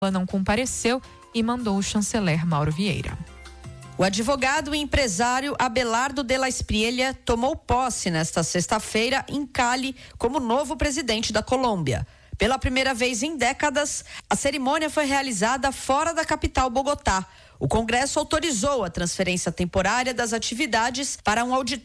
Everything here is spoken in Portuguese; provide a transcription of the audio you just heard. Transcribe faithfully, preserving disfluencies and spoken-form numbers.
Ela não compareceu e mandou o chanceler Mauro Vieira. O advogado e empresário Abelardo de la Espriella tomou posse nesta sexta-feira em Cali como novo presidente da Colômbia. Pela primeira vez em décadas, a cerimônia foi realizada fora da capital Bogotá. O Congresso autorizou a transferência temporária das atividades para um auditório